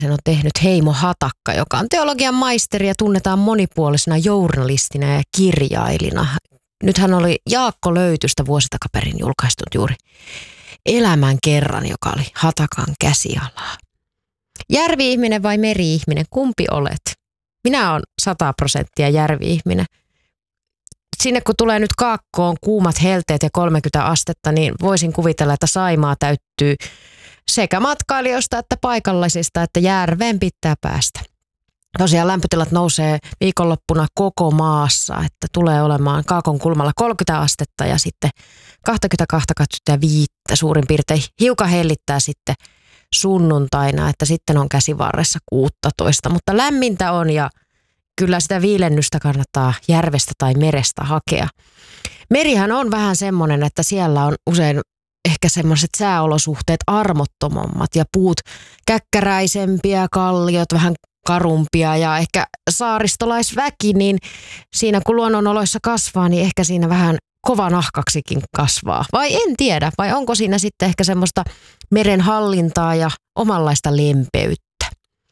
Sen on tehnyt Heimo Hatakka, joka on teologian maisteri ja tunnetaan monipuolisena journalistina ja kirjailijana. Nyt hän oli Jaakko Löytystä vuosi takaperin julkaistut juuri Elämän kerran, joka oli Hatakan käsialaa. Järvi-ihminen vai meri-ihminen, kumpi olet? Minä olen 100% järvi-ihminen. Sinne kun tulee nyt Kaakkoon kuumat helteet ja 30 astetta, niin voisin kuvitella, että Saimaa täyttyy sekä matkailijoista että paikallisista, että järveen pitää päästä. Tosiaan lämpötilat nousee viikonloppuna koko maassa, että tulee olemaan Kaakon kulmalla 30 astetta ja sitten 22-25 suurin piirtein. Hiukan hellittää sitten sunnuntaina, että sitten on käsivarressa 16, mutta lämmintä on ja kyllä sitä viilennystä kannattaa järvestä tai merestä hakea. Merihän on vähän semmoinen, että siellä on usein ehkä semmoiset sääolosuhteet armottomammat ja puut käkkäräisempiä, kalliot vähän karumpia ja ehkä saaristolaisväki, niin siinä kun luonnonoloissa kasvaa, niin ehkä siinä vähän kovanahkaksikin kasvaa. Vai en tiedä, vai onko siinä sitten ehkä semmoista meren hallintaa ja omanlaista lempeyttä.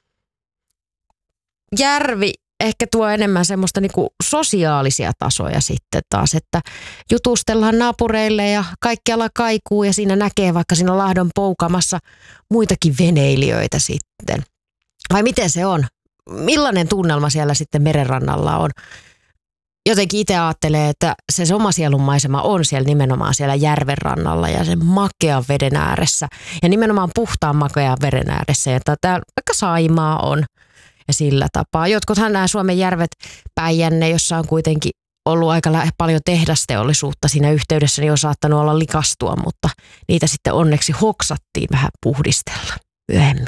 Järvi ehkä tuo enemmän semmoista niinku sosiaalisia tasoja sitten taas, että jutustellaan naapureille ja kaikkialla kaikuu ja siinä näkee vaikka siinä lahdon poukamassa muitakin veneilijöitä sitten. Vai miten se on? Millainen tunnelma siellä sitten merenrannalla on? Jotenkin itse ajattelee, että se oma sielunmaisema on siellä nimenomaan siellä järven rannalla ja sen makean veden ääressä. Ja nimenomaan puhtaan makean veden ääressä, jota täällä vaikka Saimaa on ja sillä tapaa. Jotkuthan nämä Suomen järvet Päijänne, jossa on kuitenkin ollut aika paljon tehdasteollisuutta siinä yhteydessä, niin on saattanut olla likastua, mutta niitä sitten onneksi hoksattiin vähän puhdistella myöhemmin.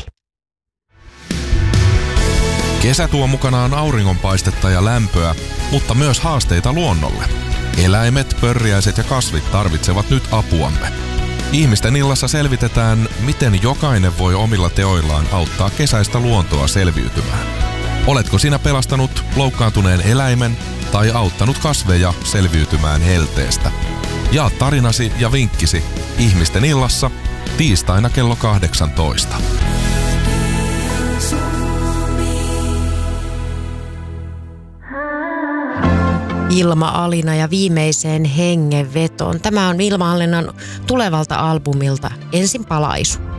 Kesä tuo mukanaan auringonpaistetta ja lämpöä, mutta myös haasteita luonnolle. Eläimet, pörriäiset ja kasvit tarvitsevat nyt apuamme. Ihmisten illassa selvitetään, miten jokainen voi omilla teoillaan auttaa kesäistä luontoa selviytymään. Oletko sinä pelastanut loukkaantuneen eläimen tai auttanut kasveja selviytymään helteestä? Jaa tarinasi ja vinkkisi Ihmisten illassa tiistaina kello 18. Ilma-Alina ja viimeiseen hengenvetoon. Tämä on Ilma-Alinan tulevalta albumilta Ensin palaisu.